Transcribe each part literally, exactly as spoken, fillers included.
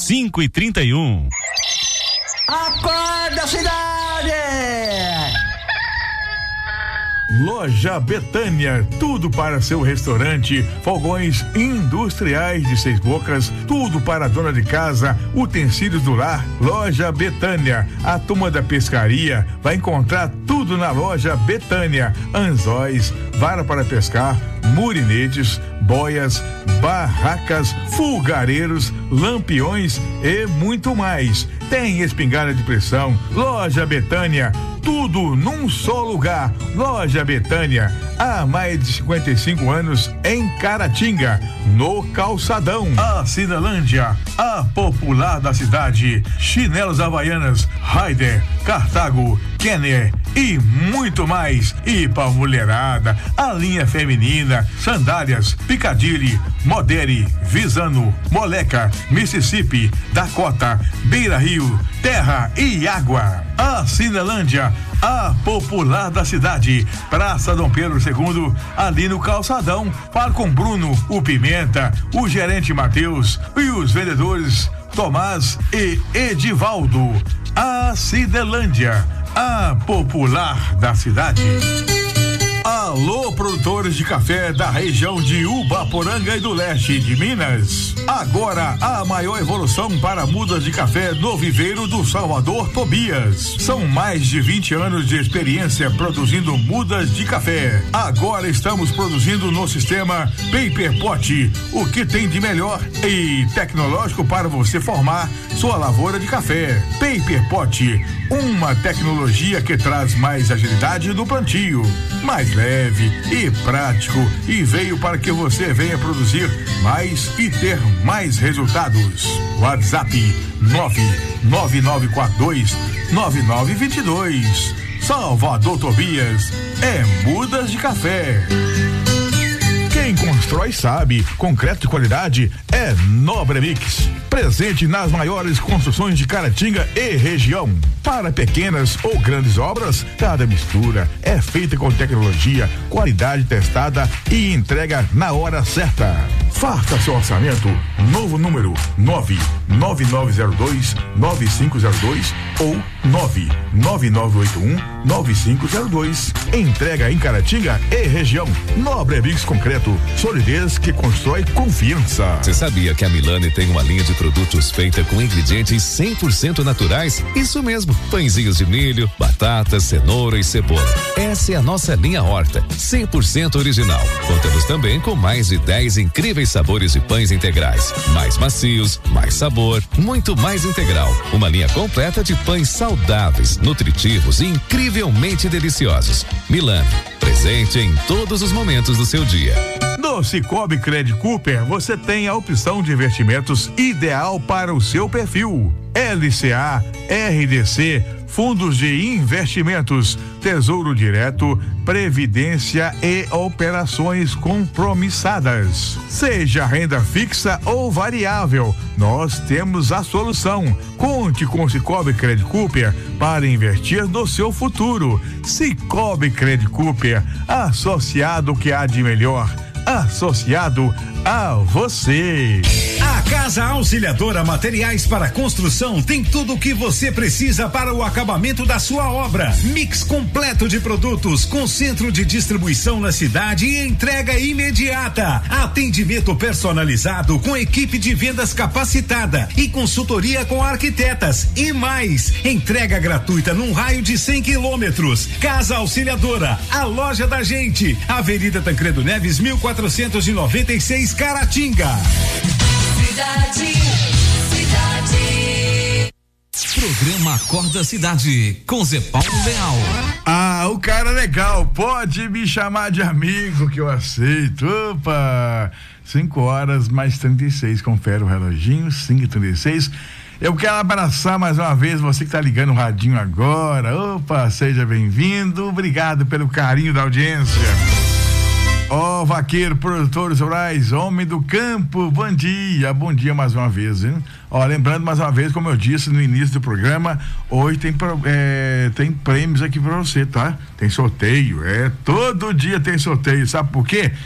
cinco e trinta e um. Acorda, cidade! Loja Betânia, tudo para seu restaurante, fogões industriais de seis bocas, tudo para a dona de casa, utensílios do lar. Loja Betânia, a turma da pescaria vai encontrar tudo na Loja Betânia: anzóis, vara para pescar, murinetes, boias, barracas, fulgareiros, lampiões e muito mais. Tem espingarda de pressão. Loja Betânia, tudo num só lugar. Loja Betânia, há mais de cinquenta e cinco anos em Caratinga, no Calçadão. A Cinelândia, a popular da cidade. Chinelos Havaianas, Raider, Cartago, Kenner e muito mais. E para mulherada, a linha feminina, sandálias, Piccadilly, Modere, Visano, Moleca, Mississippi, Dakota, Beira Rio, Terra e Água. A Cinelândia, a popular da cidade. Praça Dom Pedro segundo, ali no Calçadão. Fala com Bruno, o Pimenta, o gerente Matheus e os vendedores Tomás e Edivaldo. A Cinelândia, a popular da cidade. Alô, produtores de café da região de Ubaporanga e do leste de Minas. Agora a maior evolução para mudas de café no viveiro do Salvador Tobias. São mais de vinte anos de experiência produzindo mudas de café. Agora estamos produzindo no sistema Paper Pot, o que tem de melhor e tecnológico para você formar sua lavoura de café. Paper Pot, uma tecnologia que traz mais agilidade no plantio, mais leve e prático, e veio para que você venha produzir mais e ter mais resultados. WhatsApp nove nove nove quatro dois nove nove dois dois. Salvador Tobias é mudas de café. Quem constrói sabe, concreto de qualidade é Nobre Mix. Presente nas maiores construções de Caratinga e região. Para pequenas ou grandes obras, cada mistura é feita com tecnologia, qualidade testada e entrega na hora certa. Faça seu orçamento. Novo número nove nove nove zero dois nove cinco zero dois ou nove nove nove oito um nove cinco zero dois. Entrega em Caratinga e região. Nobre Mix Concreto, solidez que constrói confiança. Você sabia que a Milani tem uma linha de produtos feita com ingredientes cem por cento naturais? Isso mesmo, pãezinhos de milho, batatas, cenoura e cebola. Essa é a nossa linha Horta, cem por cento original. Contamos também com mais de dez incríveis sabores de pães integrais, mais macios, mais sabor, muito mais integral. Uma linha completa de pães saudáveis, nutritivos e incrivelmente deliciosos. Milani, presente em todos os momentos do seu dia. No Cicobi Credit Cooper, você tem a opção de investimentos ideal para o seu perfil. L C A, R D C, fundos de investimentos, tesouro direto, previdência e operações compromissadas. Seja renda fixa ou variável, nós temos a solução. Conte com o Cicobi Credit Cooper para investir no seu futuro. Cicobi Credit Cooper, associado que há de melhor. Associado a você. A Casa Auxiliadora Materiais para Construção tem tudo o que você precisa para o acabamento da sua obra. Mix completo de produtos com centro de distribuição na cidade e entrega imediata. Atendimento personalizado com equipe de vendas capacitada e consultoria com arquitetas e mais. Entrega gratuita num raio de cem quilômetros. Casa Auxiliadora, a loja da gente. Avenida Tancredo Neves, mil quatrocentos e noventa e seis, Caratinga. Cidade, cidade. Programa Acorda Cidade, com Zé Paulo Leal. Ah, o cara é legal, pode me chamar de amigo que eu aceito. Opa, cinco horas mais trinta e seis, confere o reloginho, cinco e trinta e seis. Eu quero abraçar mais uma vez você que tá ligando o radinho agora. Opa, seja bem-vindo, obrigado pelo carinho da audiência. Ó, oh, vaqueiro, produtores rurais, homem do campo, bom dia, bom dia mais uma vez, hein? Ó, lembrando mais uma vez, como eu disse no início do programa, hoje tem, é, tem prêmios aqui pra você, tá? Tem sorteio, é, todo dia tem sorteio, sabe por quê?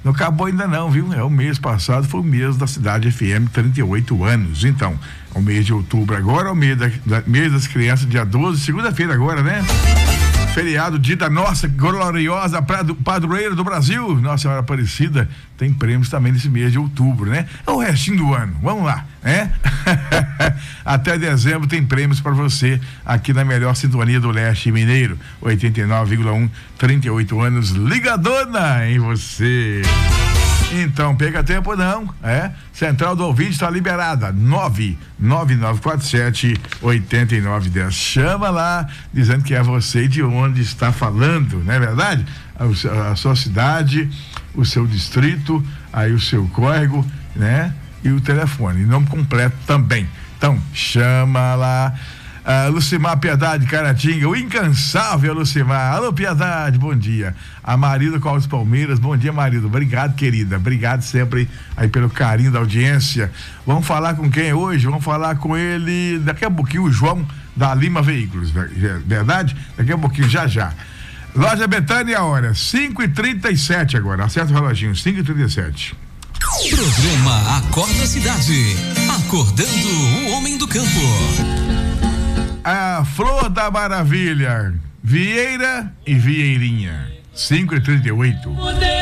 Não acabou ainda não, viu? É o mês passado, foi o mês da Cidade F M, trinta e oito anos. Então, o mês de outubro agora, o mês, da, da, mês das crianças, dia doze, segunda-feira agora, né? Feriado, dia da nossa gloriosa padroeira do Brasil, Nossa Senhora Aparecida, tem prêmios também nesse mês de outubro, né? É o restinho do ano, vamos lá, né? Até dezembro tem prêmios para você aqui na melhor sintonia do Leste Mineiro, oitenta e nove vírgula um, trinta e oito anos, ligadona em você. Então, pega tempo não, é? Central do ouvinte está liberada, nove nove nove quatro sete, oito nove um zero. Chama lá, dizendo que é você e de onde está falando, não é verdade? A, a sua cidade, o seu distrito, aí o seu código, né? E o telefone, nome completo também. Então, chama lá. Ah, Lucimar Piedade Caratinga, o incansável Lucimar. Alô, Piedade, bom dia. A Marido Cláudio Palmeiras, bom dia, Marido. Obrigado, querida. Obrigado sempre aí pelo carinho da audiência. Vamos falar com quem hoje? Vamos falar com ele daqui a pouquinho, o João da Lima Veículos, verdade? Daqui a pouquinho, já já. Loja Betânia, a hora, cinco e trinta e sete agora. Acerta o reloginho, cinco e trinta e sete. Programa Acorda Cidade. Acordando o homem do campo. A Flor da Maravilha, Vieira e Vieirinha, cinco e trinta e oito.